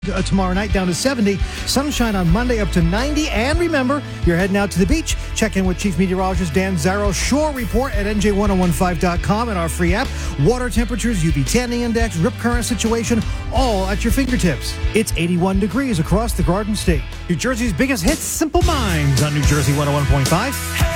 Tomorrow night down to 70. Sunshine on Monday up to 90. And remember, you're heading out to the beach. Check in with Chief Meteorologist Dan Zarrow. Shore report at NJ1015.com and our free app. Water temperatures, UV tanning index, rip current situation, all at your fingertips. It's 81 degrees across the Garden State. New Jersey's biggest hits, Simple Minds on New Jersey 101.5.